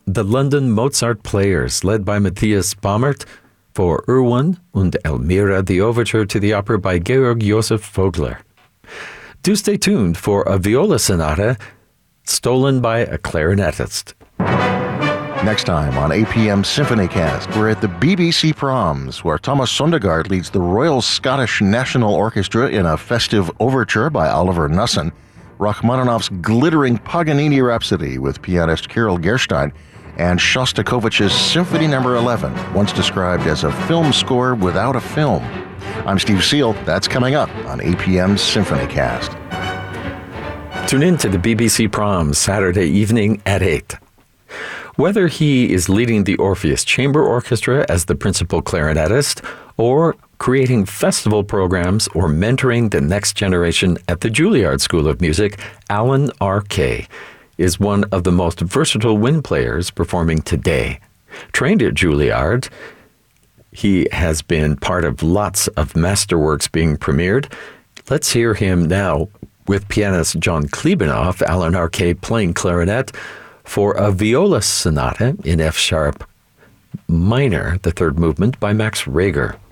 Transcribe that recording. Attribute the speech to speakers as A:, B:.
A: the London Mozart Players, led by Matthias Baumert, for Irwin und Elmira, the overture to the opera by Georg Josef Vogler. Do stay tuned for a viola sonata stolen by a clarinetist.
B: Next time on APM Symphonycast, we're at the BBC Proms, where Thomas Sondergaard leads the Royal Scottish National Orchestra in a festive overture by Oliver Nussin, Rachmaninoff's glittering Paganini Rhapsody with pianist Kirill Gerstein, and Shostakovich's Symphony No. 11, once described as a film score without a film. I'm Steve Seal. That's coming up on APM Symphonycast.
A: Tune in to the BBC Proms Saturday evening at 8. Whether he is leading the Orpheus Chamber Orchestra as the principal clarinetist, or creating festival programs, or mentoring the next generation at the Juilliard School of Music, Alan R. Kay is one of the most versatile wind players performing today. Trained at Juilliard, he has been part of lots of masterworks being premiered. Let's hear him now with pianist John Klebanoff, Alan R. Kay playing clarinet, for a viola sonata in F-sharp minor, the third movement by Max Reger.